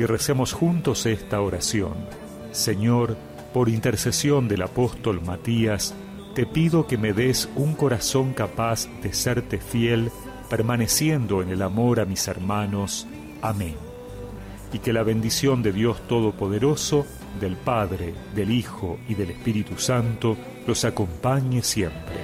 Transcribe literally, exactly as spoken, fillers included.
y recemos juntos esta oración. Señor, por intercesión del apóstol Matías, te pido que me des un corazón capaz de serte fiel, permaneciendo en el amor a mis hermanos. Amén. Y que la bendición de Dios Todopoderoso, del Padre, del Hijo y del Espíritu Santo, los acompañe siempre.